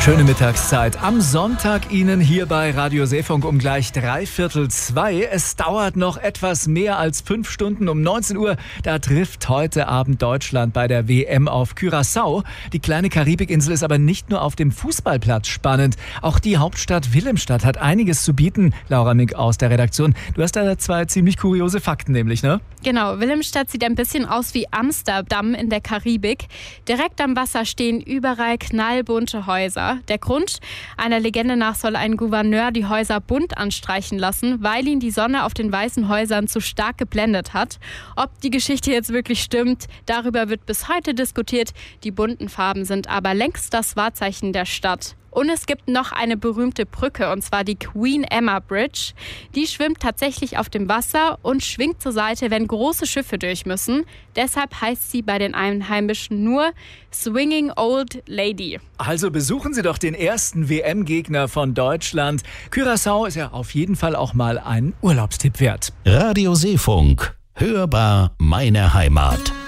Schöne Mittagszeit am Sonntag Ihnen hier bei Radio Seefunk um gleich 1:45. Es dauert noch etwas mehr als 5 Stunden. Um 19 Uhr, da trifft heute Abend Deutschland bei der WM auf Curaçao. Die kleine Karibikinsel ist aber nicht nur auf dem Fußballplatz spannend. Auch die Hauptstadt Willemstad hat einiges zu bieten. Laura Mink aus der Redaktion. Du hast da 2 ziemlich kuriose Fakten nämlich, ne? Genau, Willemstad sieht ein bisschen aus wie Amsterdam in der Karibik. Direkt am Wasser stehen überall knallbunte Häuser. Der Grund? Einer Legende nach soll ein Gouverneur die Häuser bunt anstreichen lassen, weil ihn die Sonne auf den weißen Häusern zu stark geblendet hat. Ob die Geschichte jetzt wirklich stimmt, darüber wird bis heute diskutiert. Die bunten Farben sind aber längst das Wahrzeichen der Stadt. Und es gibt noch eine berühmte Brücke, und zwar die Queen Emma Bridge. Die schwimmt tatsächlich auf dem Wasser und schwingt zur Seite, wenn große Schiffe durch müssen. Deshalb heißt sie bei den Einheimischen nur Swinging Old Lady. Also besuchen Sie doch den ersten WM-Gegner von Deutschland. Curaçao ist ja auf jeden Fall auch mal ein Urlaubstipp wert. Radio Seefunk. Hörbar meine Heimat.